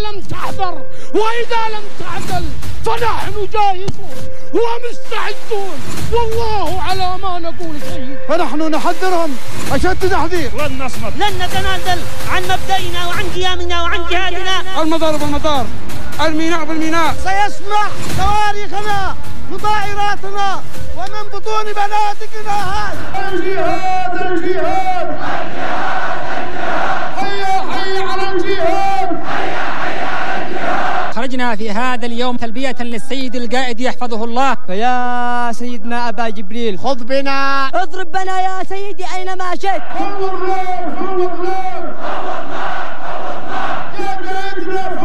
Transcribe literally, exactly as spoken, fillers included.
لم تحذر وإذا لم تعدل فنحن جاهزون ومستعدون والله على ما نقول شهيد. فنحن نحذرهم أشد تحذير. لن نصمت، لن نتنازل عن مبدئنا وعن قيامنا وعن جهادنا. المطار بالمطار، الميناء بالميناء. سيسمع صواريخنا مطائراتنا ومن بطون بناتكنا هذا. الجهاد الجهاد حي حي على الجهاد. خرجنا في هذا اليوم تلبية للسيد القائد يحفظه الله. فيا سيدنا أبا جبريل خذ بنا اضرب بنا يا سيدي أينما شئت. حول الله حول الله.